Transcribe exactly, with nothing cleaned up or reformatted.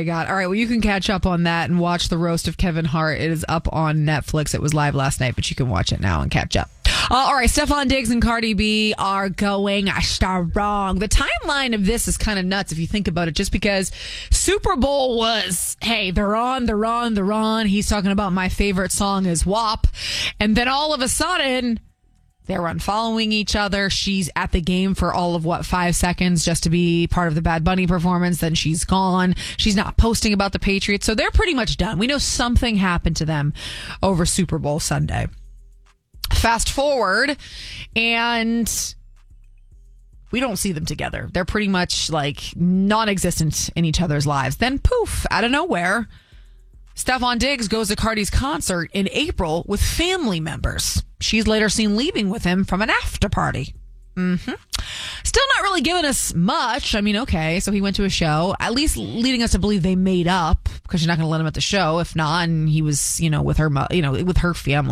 God. All right, well, you can catch up on that and watch the roast of Kevin Hart. It is up on Netflix. It was live last night, but you can watch it now and catch up. Uh, all right, Stefon Diggs and Cardi B are going strong. The timeline of this is kind of nuts if you think about it, just because Super Bowl was, hey, they're on, they're on, they're on. He's talking about my favorite song is W A P. And then all of a sudden, they're unfollowing each other. She's at the game for all of, what, five seconds just to be part of the Bad Bunny performance. Then she's gone. She's not posting about the Patriots. So they're pretty much done. We know something happened to them over Super Bowl Sunday. Fast forward, and we don't see them together. They're pretty much like non-existent in each other's lives. Then poof, out of nowhere, Stefon Diggs goes to Cardi's concert in April with family members. She's later seen leaving with him from an after party. Mm-hmm. Still not really giving us much. I mean, okay, so he went to a show, at least leading us to believe they made up, because you're not going to let him at the show if not. And he was, you know, with her, mo- you know, with her family.